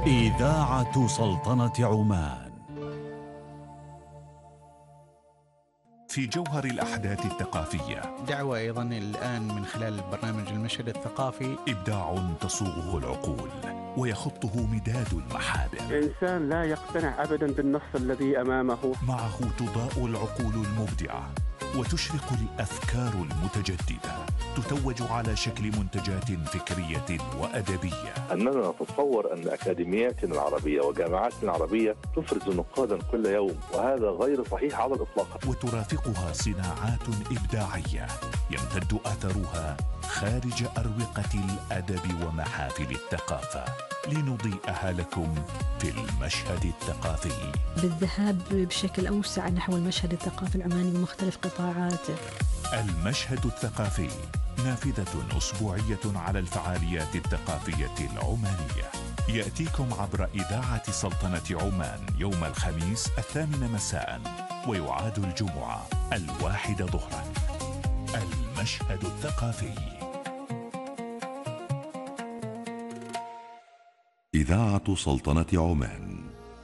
إذاعة سلطنة عمان. في جوهر الأحداث الثقافية دعوة أيضا الآن من خلال برنامج المشهد الثقافي، إبداع تصوغه العقول ويخطه مداد المحابر. الإنسان لا يقتنع أبدا بالنص الذي أمامه. معه تضاء العقول المبدعة وتشرق الأفكار المتجددة، تتوج على شكل منتجات فكرية وأدبية. أننا نتصور أن أكاديمياتنا العربية وجامعاتنا العربية تفرز نقادا كل يوم، وهذا غير صحيح على الإطلاق. وترافقها صناعات إبداعية يمتد أثرها خارج أروقة الأدب ومحافل الثقافة، لنضيئها لكم في المشهد الثقافي، بالذهاب بشكل أوسع نحو المشهد الثقافي العماني بمختلف قطاعاته. المشهد الثقافي نافذة أسبوعية على الفعاليات الثقافية العمانية، يأتيكم عبر إذاعة سلطنة عمان يوم الخميس 8 مساء، ويعاد الجمعة 1 ظهرا. المشهد الثقافي. إذاعة سلطنة عمان.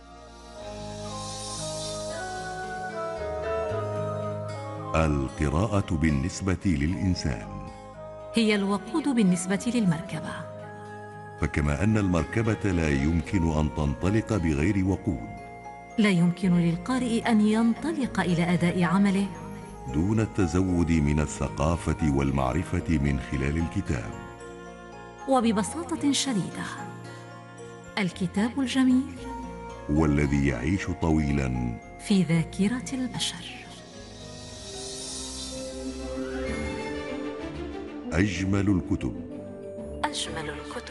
القراءة بالنسبة للإنسان هي الوقود بالنسبة للمركبة، فكما أن المركبة لا يمكن أن تنطلق بغير وقود، لا يمكن للقارئ أن ينطلق إلى أداء عمله دون التزود من الثقافة والمعرفة من خلال الكتاب. وببساطة شديدة، الكتاب الجميل والذي يعيش طويلا في ذاكرة البشر. أجمل الكتب. أجمل الكتب.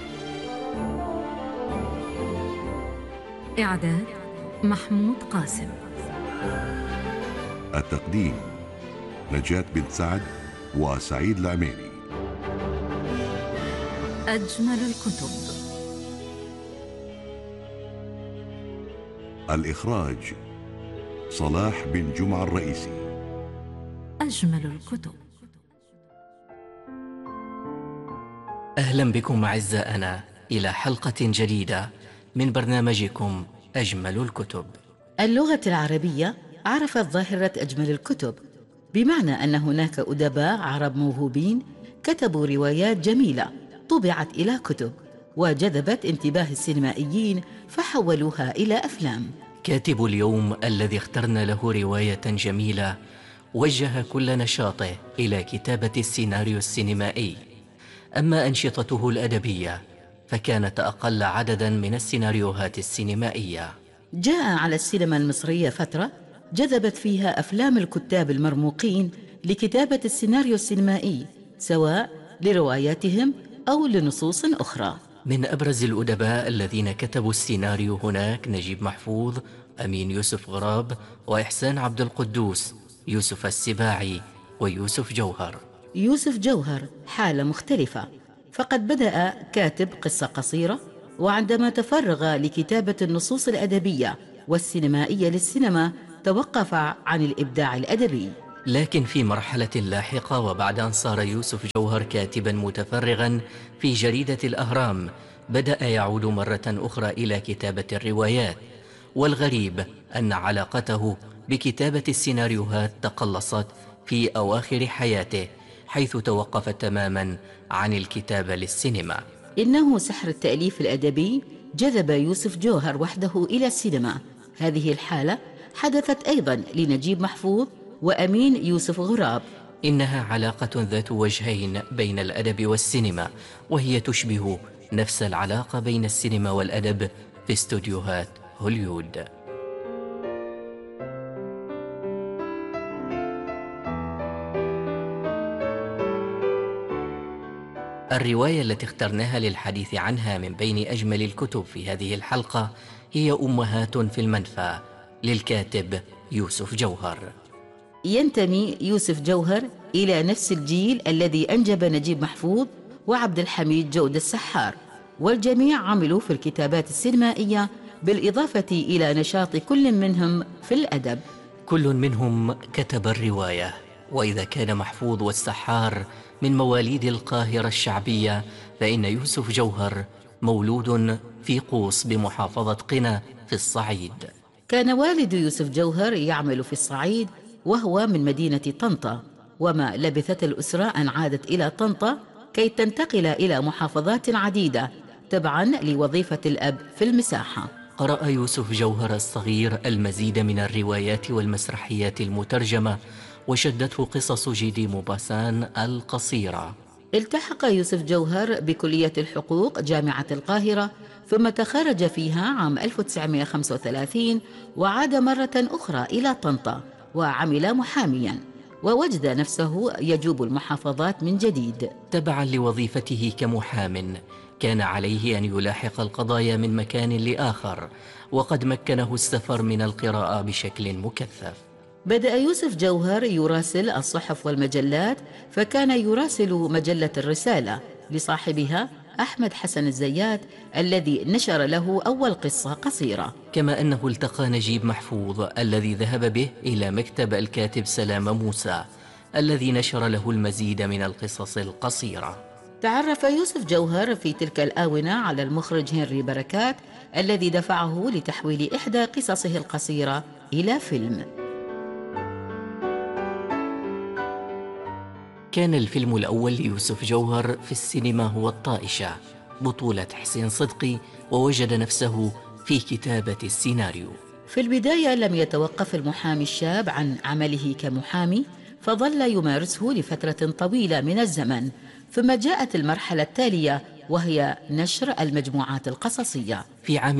إعداد محمود قاسم. التقديم نجاة بنت سعد وسعيد العميري. أجمل الكتب. الإخراج صلاح بن جمعة الرئيسي. أجمل الكتب. أهلا بكم أعزائنا إلى حلقة جديدة من برنامجكم أجمل الكتب. اللغة العربية عرفت ظاهرة أجمل الكتب، بمعنى أن هناك أدباء عرب موهوبين كتبوا روايات جميلة طبعت إلى كتب وجذبت انتباه السينمائيين فحولوها إلى أفلام. كاتب اليوم الذي اخترنا له رواية جميلة وجه كل نشاطه إلى كتابة السيناريو السينمائي، أما أنشطته الأدبية فكانت أقل عددا من السيناريوهات السينمائية. جاء على السينما المصرية فترة جذبت فيها أفلام الكتاب المرموقين لكتابة السيناريو السينمائي، سواء لرواياتهم أو لنصوص أخرى. من أبرز الأدباء الذين كتبوا السيناريو هناك نجيب محفوظ، أمين يوسف غراب، وإحسان عبد القدوس، يوسف السباعي، ويوسف جوهر. يوسف جوهر حالة مختلفة، فقد بدأ كاتب قصة قصيرة، وعندما تفرغ لكتابة النصوص الأدبية والسينمائية للسينما توقف عن الإبداع الأدبي. لكن في مرحلة لاحقة وبعد أن صار يوسف جوهر كاتبا متفرغا في جريدة الأهرام، بدأ يعود مرة أخرى إلى كتابة الروايات، والغريب أن علاقته بكتابة السيناريوهات تقلصت في أواخر حياته، حيث توقف تماما عن الكتابة للسينما. إنه سحر التأليف الأدبي جذب يوسف جوهر وحده إلى السينما. هذه الحالة حدثت أيضا لنجيب محفوظ وأمين يوسف غراب. إنها علاقة ذات وجهين بين الأدب والسينما، وهي تشبه نفس العلاقة بين السينما والأدب في استوديوهات هوليوود. الرواية التي اخترناها للحديث عنها من بين أجمل الكتب في هذه الحلقة هي أمهات في المنفى للكاتب يوسف جوهر. ينتمي يوسف جوهر إلى نفس الجيل الذي أنجب نجيب محفوظ وعبد الحميد جود السحار، والجميع عملوا في الكتابات السينمائية بالإضافة إلى نشاط كل منهم في الأدب. كل منهم كتب الرواية، وإذا كان محفوظ والسحار من مواليد القاهرة الشعبية، فإن يوسف جوهر مولود في قوس بمحافظة قنا في الصعيد. كان والد يوسف جوهر يعمل في الصعيد وهو من مدينة طنطا، وما لبثت الأسرة أن عادت إلى طنطا كي تنتقل إلى محافظات عديدة تبعاً لوظيفة الأب في المساحة. قرأ يوسف جوهر الصغير المزيد من الروايات والمسرحيات المترجمة، وشدته قصص جيدي موباسان القصيرة. التحق يوسف جوهر بكلية الحقوق جامعة القاهرة، ثم تخرج فيها عام 1935 وعاد مرة أخرى إلى طنطا وعمل محامياً، ووجد نفسه يجوب المحافظات من جديد. تبعاً لوظيفته كمحام كان عليه أن يلاحق القضايا من مكان لآخر، وقد مكنه السفر من القراءة بشكل مكثف. بدأ يوسف جوهر يراسل الصحف والمجلات، فكان يراسل مجلة الرسالة لصاحبها أحمد حسن الزيات الذي نشر له أول قصة قصيرة. كما أنه التقى نجيب محفوظ الذي ذهب به إلى مكتب الكاتب سلام موسى الذي نشر له المزيد من القصص القصيرة. تعرف يوسف جوهر في تلك الآونة على المخرج هنري بركات الذي دفعه لتحويل إحدى قصصه القصيرة إلى فيلم. كان الفيلم الأول ليوسف جوهر في السينما هو الطائشة بطولة حسين صدقي، ووجد نفسه في كتابة السيناريو. في البداية لم يتوقف المحامي الشاب عن عمله كمحامي، فظل يمارسه لفترة طويلة من الزمن، ثم جاءت المرحلة التالية وهي نشر المجموعات القصصية. في عام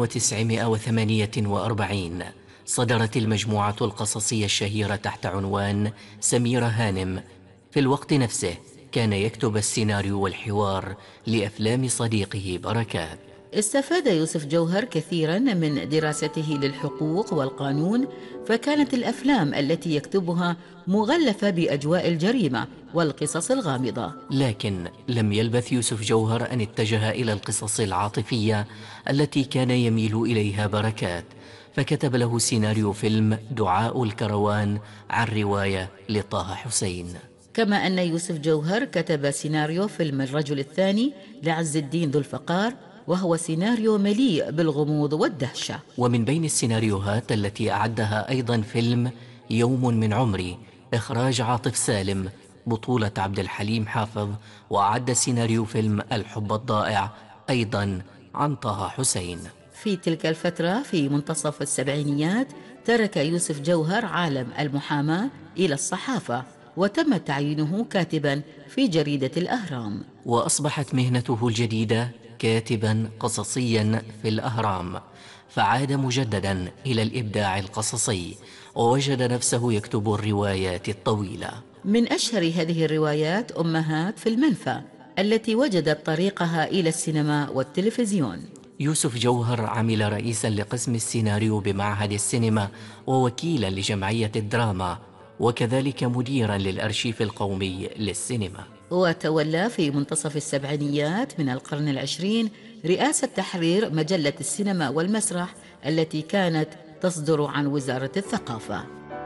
1948 صدرت المجموعة القصصية الشهيرة تحت عنوان سميرة هانم. في الوقت نفسه كان يكتب السيناريو والحوار لأفلام صديقه بركات. استفاد يوسف جوهر كثيراً من دراسته للحقوق والقانون، فكانت الأفلام التي يكتبها مغلفة بأجواء الجريمة والقصص الغامضة. لكن لم يلبث يوسف جوهر أن اتجه إلى القصص العاطفية التي كان يميل إليها بركات، فكتب له سيناريو فيلم دعاء الكروان عن رواية لطه حسين. كما أن يوسف جوهر كتب سيناريو فيلم الرجل الثاني لعز الدين ذو الفقار، وهو سيناريو مليء بالغموض والدهشة. ومن بين السيناريوهات التي أعدها أيضا فيلم يوم من عمري إخراج عاطف سالم بطولة عبد الحليم حافظ، وأعد سيناريو فيلم الحب الضائع أيضا عن طه حسين. في تلك الفترة في منتصف السبعينيات ترك يوسف جوهر عالم المحاماة إلى الصحافة، وتم تعيينه كاتباً في جريدة الأهرام، وأصبحت مهنته الجديدة كاتباً قصصياً في الأهرام، فعاد مجدداً إلى الإبداع القصصي، ووجد نفسه يكتب الروايات الطويلة. من أشهر هذه الروايات أمهات في المنفى التي وجدت طريقها إلى السينما والتلفزيون. يوسف جوهر عمل رئيساً لقسم السيناريو بمعهد السينما، ووكيلاً لجمعية الدراما، وكذلك مديراً للأرشيف القومي للسينما. وتولى في منتصف السبعينيات من القرن العشرين رئاسة تحرير مجلة السينما والمسرح التي كانت تصدر عن وزارة الثقافة.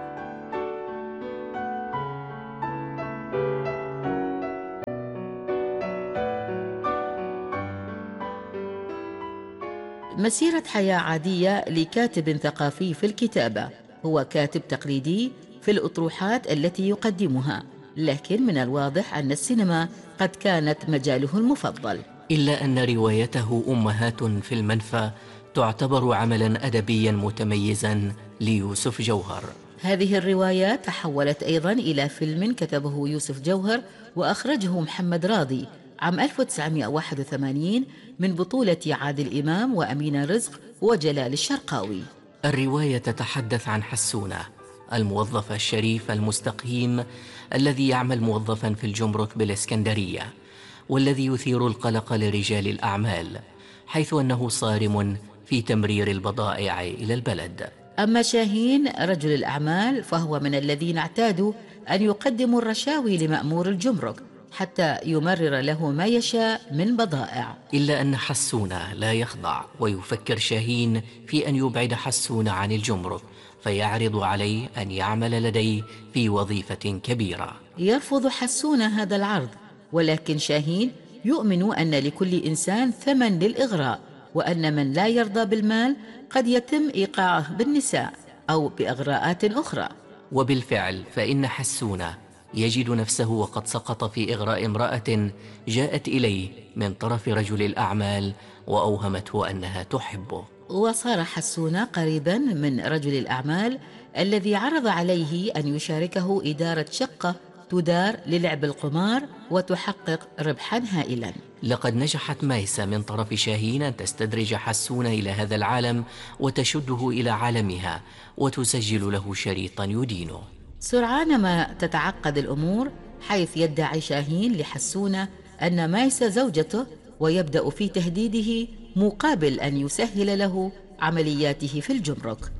مسيرة حياة عادية لكاتب ثقافي في الكتابة. هو كاتب تقليدي في الأطروحات التي يقدمها، لكن من الواضح أن السينما قد كانت مجاله المفضل. إلا أن روايته أمهات في المنفى تعتبر عملاً أدبياً متميزاً ليوسف جوهر. هذه الروايات تحولت أيضاً إلى فيلم كتبه يوسف جوهر وأخرجه محمد راضي عام 1981 من بطولة عادل إمام وأمينة رزق وجلال الشرقاوي. الرواية تتحدث عن حسونة، الموظف الشريف المستقيم الذي يعمل موظفاً في الجمرك بالإسكندرية، والذي يثير القلق لرجال الأعمال، حيث أنه صارم في تمرير البضائع إلى البلد. أما شاهين رجل الأعمال فهو من الذين اعتادوا أن يقدموا الرشاوي لمأمور الجمرك حتى يمرر له ما يشاء من بضائع. إلا أن حسونة لا يخضع، ويفكر شاهين في أن يبعد حسونة عن الجمرك، فيعرض عليه أن يعمل لديه في وظيفة كبيرة. يرفض حسونة هذا العرض، ولكن شاهين يؤمن أن لكل إنسان ثمن للإغراء، وأن من لا يرضى بالمال قد يتم إيقاعه بالنساء أو بإغراءات أخرى. وبالفعل فإن حسونة يجد نفسه وقد سقط في إغراء امرأة جاءت إليه من طرف رجل الأعمال وأوهمته أنها تحبه. وصار حسونة قريبا من رجل الأعمال الذي عرض عليه أن يشاركه إدارة شقة تدار للعب القمار وتحقق ربحا هائلا. لقد نجحت مايسة من طرف شاهين أن تستدرج حسونة إلى هذا العالم وتشده إلى عالمها وتسجل له شريطا يدينه. سرعان ما تتعقد الأمور، حيث يدعي شاهين لحسونة أن مايسة زوجته، ويبدأ في تهديده مقابل أن يسهل له عملياته في الجمرك.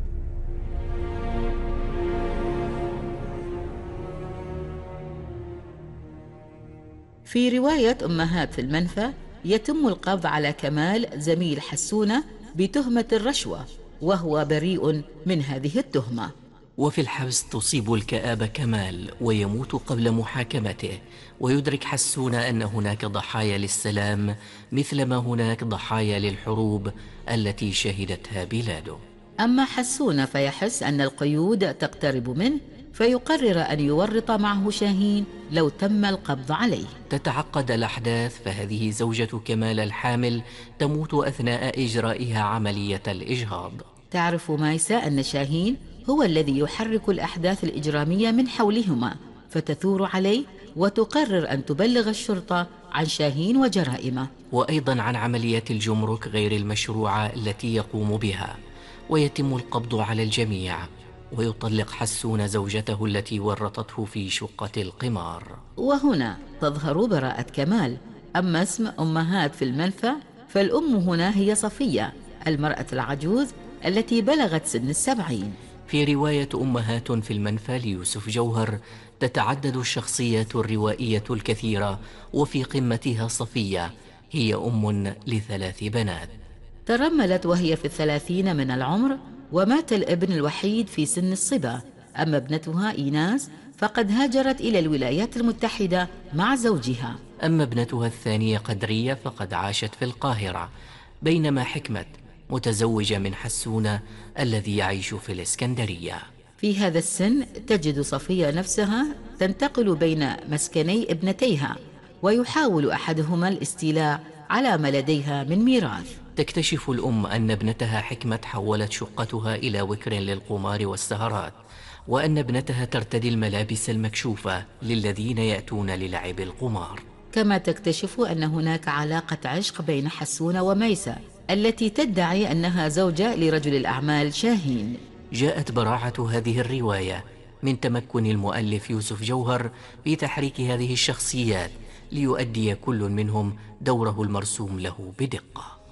في رواية أمهات في المنفى يتم القبض على كمال زميل حسونة بتهمة الرشوة، وهو بريء من هذه التهمة. وفي الحبس تصيب الكآبة كمال ويموت قبل محاكمته، ويدرك حسونة أن هناك ضحايا للسلام مثلما هناك ضحايا للحروب التي شهدتها بلاده. أما حسونة فيحس أن القيود تقترب منه، فيقرر أن يورط معه شاهين لو تم القبض عليه. تتعقد الأحداث، فهذه زوجة كمال الحامل تموت أثناء إجرائها عملية الإجهاض. تعرف مايسة أن شاهين هو الذي يحرك الأحداث الإجرامية من حولهما، فتثور عليه وتقرر أن تبلغ الشرطة عن شاهين وجرائمه، وأيضا عن عمليات الجمرك غير المشروعة التي يقوم بها، ويتم القبض على الجميع، ويطلق حسون زوجته التي ورطته في شقة القمار. وهنا تظهر براءة كمال. أما اسم أمهات في المنفى فالأم هنا هي صفية، المرأة العجوز التي بلغت سن 70. في رواية أمهات في المنفى ليوسف جوهر تتعدد الشخصيات الروائية الكثيرة، وفي قمتها صفية، هي أم ل3 بنات. ترملت وهي في 30 من العمر، ومات الابن الوحيد في سن الصبا. أما ابنتها إيناس فقد هاجرت إلى الولايات المتحدة مع زوجها. أما ابنتها الثانية قدرية فقد عاشت في القاهرة، بينما حكمة متزوجة من حسونة الذي يعيش في الإسكندرية. في هذا السن تجد صفية نفسها تنتقل بين مسكني ابنتيها، ويحاول أحدهما الاستيلاء على ما لديها من ميراث. تكتشف الأم أن ابنتها حكمة حولت شقتها إلى وكر للقمار والسهرات، وأن ابنتها ترتدي الملابس المكشوفة للذين يأتون للعب القمار. كما تكتشف أن هناك علاقة عشق بين حسونة وميسة التي تدعي أنها زوجة لرجل الأعمال شاهين. جاءت براعة هذه الرواية من تمكن المؤلف يوسف جوهر في تحريك هذه الشخصيات ليؤدي كل منهم دوره المرسوم له بدقة.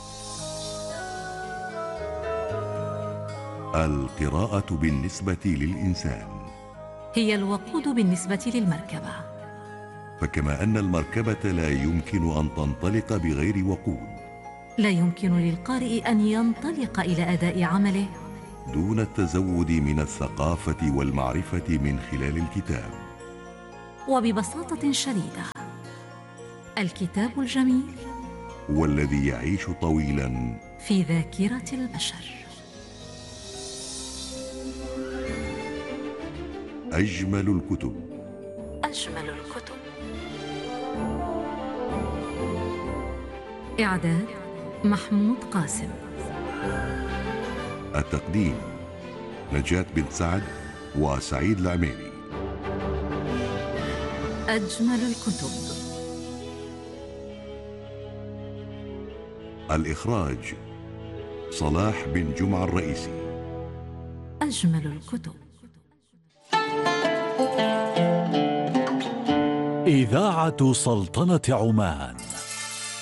القراءة بالنسبة للإنسان هي الوقود بالنسبة للمركبة، فكما أن المركبة لا يمكن أن تنطلق بغير وقود، لا يمكن للقارئ أن ينطلق إلى أداء عمله دون التزود من الثقافة والمعرفة من خلال الكتاب. وببساطة شديدة، الكتاب الجميل والذي يعيش طويلا في ذاكرة البشر. أجمل الكتب. أجمل الكتب. إعداد محمود قاسم. التقديم نجاة بنت سعد وسعيد العميري. أجمل الكتب. الإخراج صلاح بن جمعة الرئيسي. أجمل الكتب. إذاعة سلطنة عمان.